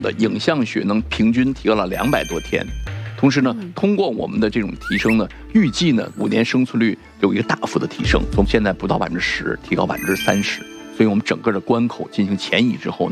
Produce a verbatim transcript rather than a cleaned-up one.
的影像学能平均提高了两百多天。同时呢，通过我们的这种提升呢，预计呢五年生存率有一个大幅的提升，从现在不到百分之十提高百分之三十。所以我们整个的关口进行前移之后呢。